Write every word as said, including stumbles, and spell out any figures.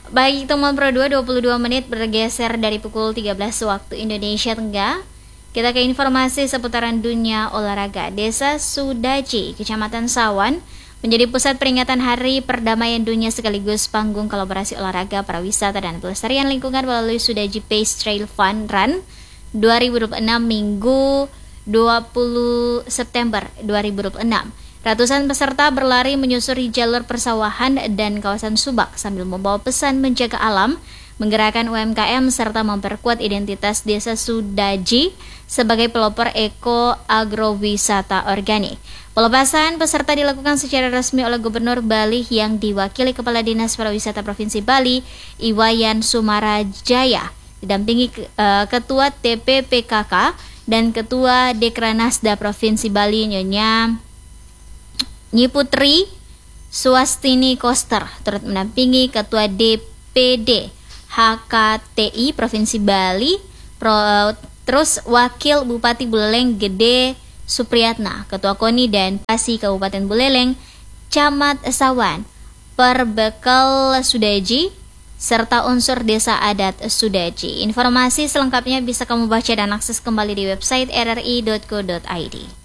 Baik, teman Pro dua, dua puluh dua menit bergeser dari pukul tiga belas waktu Indonesia Tenggara. Kita ke informasi seputaran dunia olahraga. Desa Sudaji, Kecamatan Sawan, menjadi pusat peringatan Hari Perdamaian Dunia sekaligus panggung kolaborasi olahraga, pariwisata, dan pelestarian lingkungan melalui Sudaji Pace Trail Fun Run dua ribu dua puluh enam Minggu dua puluh September dua ribu dua puluh enam. Ratusan peserta berlari menyusuri jalur persawahan dan kawasan Subak sambil membawa pesan menjaga alam, menggerakkan U M K M, serta memperkuat identitas Desa Sudaji sebagai pelopor eko agrowisata organik. Pelepasan peserta dilakukan secara resmi oleh Gubernur Bali yang diwakili Kepala Dinas Pariwisata Provinsi Bali, Iwayan Sumarajaya, didampingi uh, Ketua T P P K K dan Ketua Dekranasda Provinsi Bali, Nyonya Nyi Putri Swastini Koster, turut mendampingi Ketua D P D H K T I Provinsi Bali, Pro, terus Wakil Bupati Buleleng Gede Supriyatna, Ketua KONI dan Pasi Kabupaten Buleleng, Camat Sawan, Perbekal Sudaji, serta unsur desa adat Sudaji. Informasi selengkapnya bisa kamu baca dan akses kembali di website r r i dot co dot i d.